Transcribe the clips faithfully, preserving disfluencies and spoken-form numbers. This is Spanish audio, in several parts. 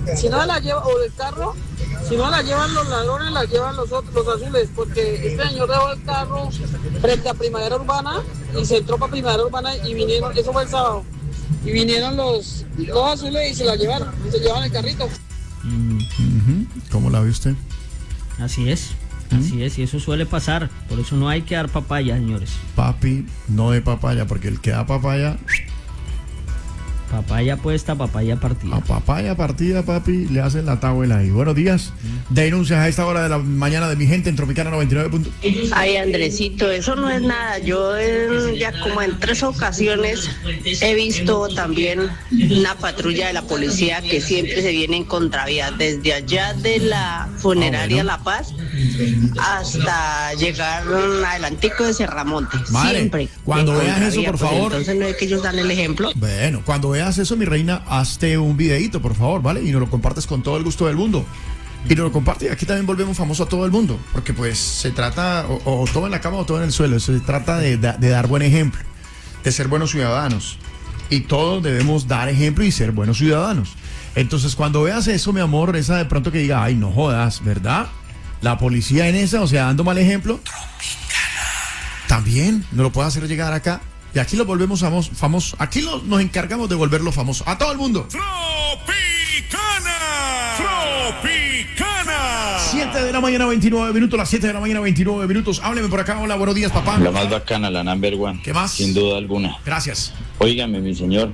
Si no la lleva, o del carro, si no la llevan los ladrones, la llevan los otros, los azules, porque este señor dejó el carro frente a Primavera Urbana y se entró para Primavera Urbana y vinieron, eso fue el sábado, y vinieron los, los azules y se la llevaron, se llevaron el carrito. Uh-huh. ¿Cómo la ve usted? Así es, ¿Mm? así es, y eso suele pasar, por eso no hay que dar papaya, señores. Papi, no de papaya, porque el que da papaya... Papaya puesta, papaya partida. A papaya partida, papi, le hacen la tabuela ahí. Buenos días. Denuncias a esta hora de la mañana de mi gente en Tropicana noventa y nueve punto uno. Ay, Andresito, eso no es nada. Yo en, ya como en tres ocasiones he visto también una patrulla de la policía que siempre se viene en contravía, desde allá de la funeraria oh, bueno. La Paz hasta llegar adelantico de Serramonte. Madre, siempre. Cuando veas eso, por pues favor. Entonces no es que ellos dan el ejemplo. Bueno, cuando veas eso, mi reina, hazte un videíto, por favor, ¿vale? Y nos lo compartes con todo el gusto del mundo. Y nos lo compartes, aquí también volvemos famoso a todo el mundo, porque pues se trata, o, o todo en la cama o todo en el suelo, se trata de, de, de dar buen ejemplo, de ser buenos ciudadanos. Y todos debemos dar ejemplo y ser buenos ciudadanos. Entonces, cuando veas eso, mi amor, esa de pronto que diga, ay, no jodas, ¿verdad? La policía en esa, o sea, dando mal ejemplo, también nos lo puede hacer llegar acá. Y aquí lo volvemos famoso, famoso. Aquí lo, nos encargamos de volverlo famoso a todo el mundo. Tropicana, Tropicana. siete de la mañana, veintinueve minutos, las siete de la mañana, veintinueve minutos. Hábleme por acá, hola, buenos días, papá. La más bacana, la number one. ¿Qué más? Sin duda alguna. Gracias. Óigame, mi señor.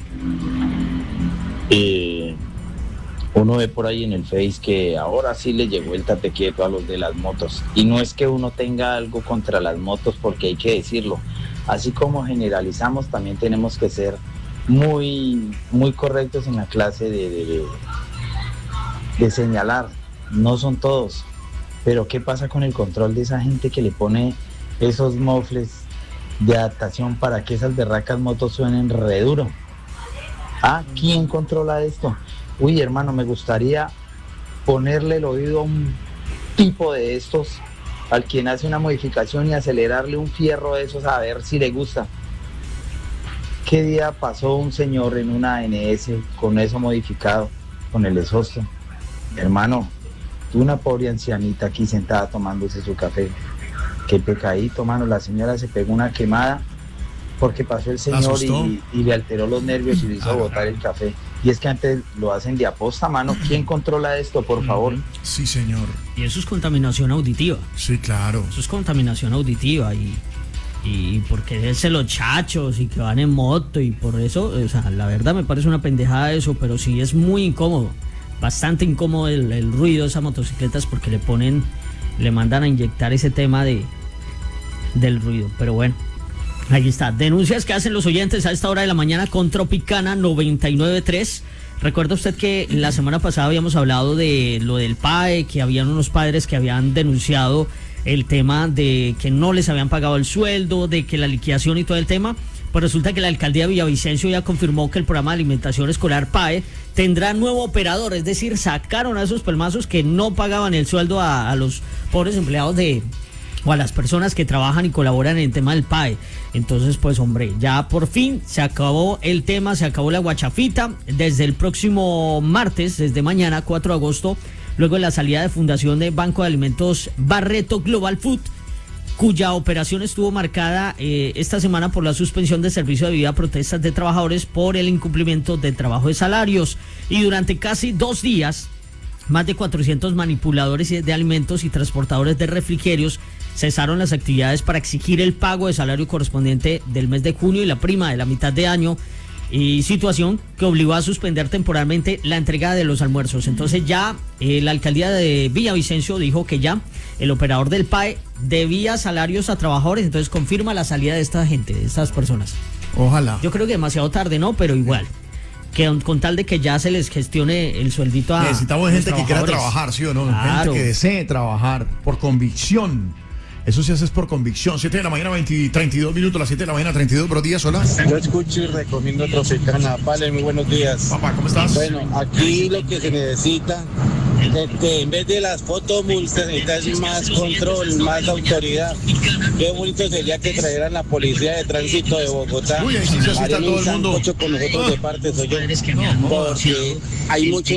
Eh, uno ve por ahí en el Face que ahora sí le llegó el tate quieto a los de las motos. Y no es que uno tenga algo contra las motos, porque hay que decirlo. Así como generalizamos, también tenemos que ser muy, muy correctos en la clase de, de, de, de señalar. No son todos. Pero ¿qué pasa con el control de esa gente que le pone esos mofles de adaptación para que esas berracas motos suenen re duro? ¿Ah? ¿Quién controla esto? Uy, hermano, me gustaría ponerle el oído a un tipo de estos, al quien hace una modificación, y acelerarle un fierro de esos a ver si le gusta. ¿Qué día pasó un señor en una N S con eso modificado, con el exhausto? Hermano, una pobre ancianita aquí sentada tomándose su café. Qué pecadito, mano, la señora se pegó una quemada porque pasó el señor y, y le alteró los nervios y le hizo ah, botar el café. Y es que antes lo hacen de aposta, mano. ¿Quién controla esto, por favor? Sí, señor. Y eso es contaminación auditiva. Sí, claro. Eso es contaminación auditiva y, y por quererse los chachos y que van en moto y por eso, o sea, la verdad me parece una pendejada eso, pero sí es muy incómodo. Bastante incómodo el, el ruido de esas motocicletas porque le ponen, le mandan a inyectar ese tema de del ruido, pero bueno. Ahí está, denuncias que hacen los oyentes a esta hora de la mañana con Tropicana noventa y nueve punto tres. Recuerda usted que la semana pasada habíamos hablado de lo del P A E, que habían unos padres que habían denunciado el tema de que no les habían pagado el sueldo, de que la liquidación y todo el tema. Pues resulta que la alcaldía de Villavicencio ya confirmó que el programa de alimentación escolar P A E tendrá nuevo operador, es decir, sacaron a esos pelmazos que no pagaban el sueldo a, a los pobres empleados de... o a las personas que trabajan y colaboran en el tema del P A E. Entonces, pues hombre, ya por fin se acabó el tema, se acabó la guachafita. Desde el próximo martes, desde mañana, cuatro de agosto, luego de la salida de fundación de Banco de Alimentos Barreto Global Food, cuya operación estuvo marcada eh, esta semana por la suspensión de servicio debido a protestas de trabajadores por el incumplimiento del trabajo de salarios. Y durante casi dos días, más de cuatrocientos manipuladores de alimentos y transportadores de refrigerios cesaron las actividades para exigir el pago de salario correspondiente del mes de junio y la prima de la mitad de año, y situación que obligó a suspender temporalmente la entrega de los almuerzos. Entonces ya eh, la alcaldía de Villavicencio dijo que ya el operador del P A E debía salarios a trabajadores, entonces confirma la salida de esta gente, de estas personas. Ojalá. Yo creo que demasiado tarde, ¿no? Pero igual. Que con tal de que ya se les gestione el sueldito a necesitamos gente que quiera trabajar, ¿sí o no? Claro. Gente que desee trabajar por convicción. Eso se hace es por convicción. siete de la mañana, veinte, treinta y dos minutos, las siete de la mañana, treinta y dos. Buenos días, hola. Yo escucho y recomiendo Tropicana. Vale, muy buenos días. Papá, ¿cómo estás? Bueno, aquí lo que se necesita, este, en vez de las fotomultas, necesitas más control, más autoridad. Qué bonito sería que trajeran la policía de tránsito de Bogotá. Uy, ahí sí se está todo el mundo. Con nosotros de parte soy yo. Porque hay mucho